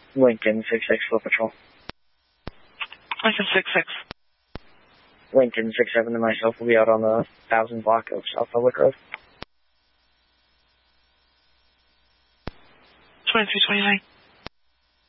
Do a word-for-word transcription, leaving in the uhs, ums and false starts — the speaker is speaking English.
Lincoln six six for patrol. Lincoln six six. Lincoln six seven and myself will be out on the thousand block of South Public Road. twenty-three twenty-nine.